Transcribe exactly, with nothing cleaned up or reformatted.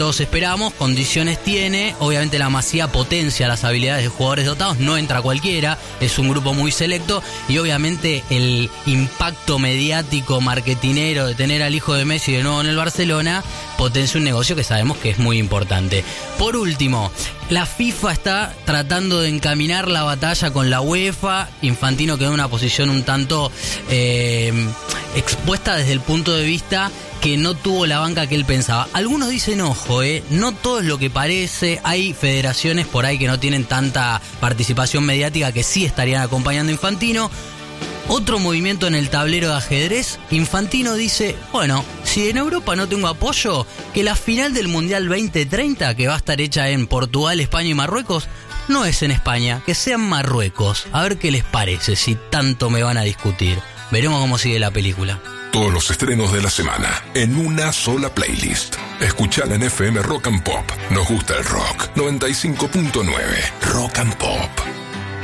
todos esperamos, condiciones tiene, obviamente la Masía potencia las habilidades de jugadores dotados, no entra cualquiera, es un grupo muy selecto y obviamente el impacto mediático, marketinero de tener al hijo de Messi de nuevo en el Barcelona potencia un negocio que sabemos que es muy importante. Por último, la FIFA está tratando de encaminar la batalla con la UEFA. Infantino quedó en una posición un tanto eh, expuesta desde el punto de vista que no tuvo la banca que él pensaba. Algunos dicen, ojo, eh, no todo es lo que parece. Hay federaciones por ahí que no tienen tanta participación mediática que sí estarían acompañando a Infantino. Otro movimiento en el tablero de ajedrez, Infantino dice, bueno, si en Europa no tengo apoyo, que la final del Mundial veinte treinta, que va a estar hecha en Portugal, España y Marruecos, no es en España, que sea en Marruecos. A ver qué les parece, si tanto me van a discutir. Veremos cómo sigue la película. Todos los estrenos de la semana en una sola playlist. Escuchala en F M Rock and Pop. Nos gusta el rock. noventa y cinco punto nueve Rock and Pop.